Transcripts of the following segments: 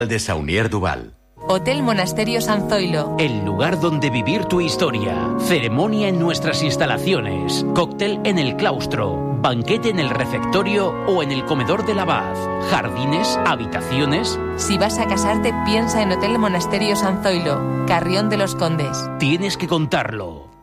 de Saunier Duval. Hotel Monasterio San Zoilo. El lugar donde vivir tu historia. Ceremonia en nuestras instalaciones. Cóctel en el claustro. Banquete en el refectorio o en el comedor del abad. Jardines, habitaciones. Si vas a casarte, piensa en Hotel Monasterio San Zoilo, Carrión de los Condes. Tienes que contarlo.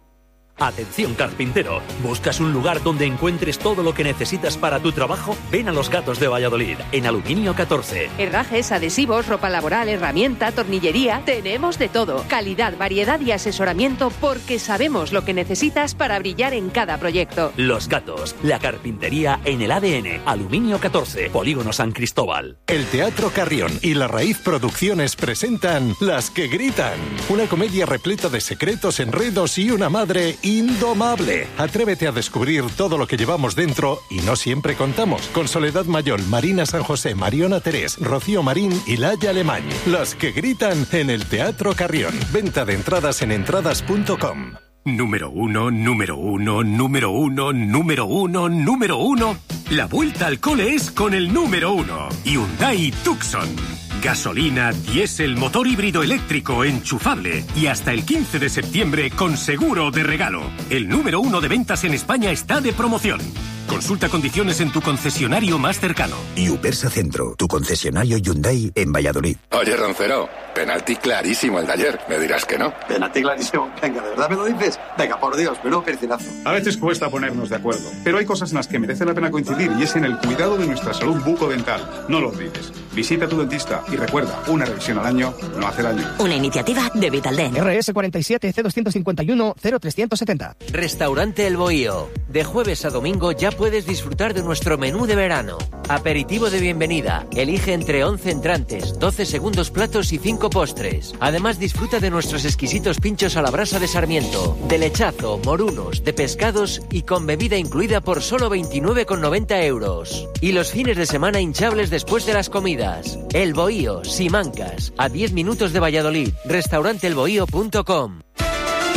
Atención carpintero, ¿buscas un lugar donde encuentres todo lo que necesitas para tu trabajo? Ven a Los Gatos de Valladolid, en Aluminio 14. Herrajes, adhesivos, ropa laboral, herramienta, tornillería, tenemos de todo. Calidad, variedad y asesoramiento porque sabemos lo que necesitas para brillar en cada proyecto. Los Gatos, la carpintería en el ADN. Aluminio 14, Polígono San Cristóbal. El Teatro Carrión y La Raíz Producciones presentan Las que gritan, una comedia repleta de secretos, enredos y una madre indomable. Atrévete a descubrir todo lo que llevamos dentro y no siempre contamos. Con Soledad Mayol, Marina San José, Mariona Terés, Rocío Marín y Laia Alemán. Las que gritan en el Teatro Carrión. Venta de entradas en entradas.com. Número 1, número 1, número 1, número 1, número 1. La vuelta al cole es con el número 1. Hyundai Tucson. Gasolina, diésel, motor híbrido eléctrico, enchufable. Y hasta el 15 de septiembre con seguro de regalo. El número 1 de ventas en España está de promoción. Consulta condiciones en tu concesionario más cercano. Y Upersa Centro, tu concesionario Hyundai en Valladolid. Oye, Roncero, penalti clarísimo el de ayer. Me dirás que no. Penalti clarísimo. Venga, ¿de verdad me lo dices? Venga, por Dios, menudo percinazo. A veces cuesta ponernos de acuerdo, pero hay cosas en las que merece la pena coincidir y es en el cuidado de nuestra salud bucodental. No lo olvides. Visita a tu dentista y recuerda, una revisión al año no hace daño. Una iniciativa de Vitaldent. RS 47 C251 0370. Restaurante El Bohío. De jueves a domingo ya puedes disfrutar de nuestro menú de verano. Aperitivo de bienvenida. Elige entre 11 entrantes, 12 segundos platos y 5 postres. Además disfruta de nuestros exquisitos pinchos a la brasa de Sarmiento, de lechazo, morunos, de pescados y con bebida incluida por solo 29,90 euros. Y los fines de semana hinchables después de las comidas. El Bohío, Simancas, a 10 minutos de Valladolid. Restauranteelbohío.com.